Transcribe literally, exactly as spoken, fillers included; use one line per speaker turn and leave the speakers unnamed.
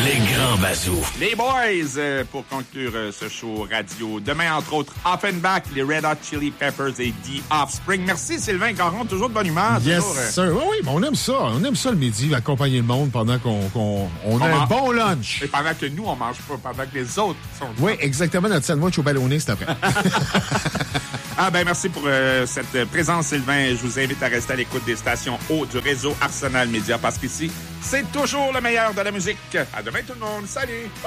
Les grands bazous.
Les boys, euh, pour conclure euh, ce show radio. Demain, entre autres, Offenbach, les Red Hot Chili Peppers et The Offspring. Merci, Sylvain Caron. Toujours de bonne humeur.
Yes,
toujours, euh...
sir. Oui, oui, ben on aime ça. On aime ça le midi, accompagner le monde pendant qu'on, qu'on on a on un man... bon lunch.
Et pendant que nous, on mange pas, pendant que les autres sont...
Oui, exactement. Notre sandwich au ballonné, c'est après.
Ah ben merci pour euh, cette présence, Sylvain. Je vous invite à rester à l'écoute des stations hautes du réseau Arsenal Média parce qu'ici, c'est toujours le meilleur de la musique. À demain tout le monde. Salut!